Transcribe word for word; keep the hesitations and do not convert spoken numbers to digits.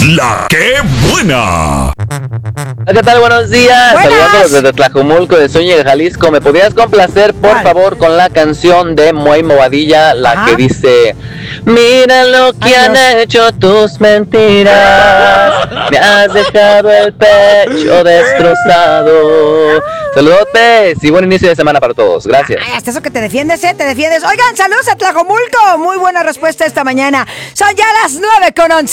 La que buena. ¿Qué tal? Buenos días. Buenas. Saludándolos desde Tlajumulco de Zúñiga, Jalisco. ¿Me podrías complacer, por ¿Cuál? favor, con la canción de Moy Movadilla, la Ajá. que dice: mira lo que Ay, han Dios. hecho tus mentiras, me has dejado el pecho destrozado. Saludotes y buen inicio de semana para todos. Gracias. Ay, hasta eso que te defiendes, ¿eh? Te defiendes. Oigan, saludos a Tlajomulco. Muy buena respuesta esta mañana. Son ya las nueve con once.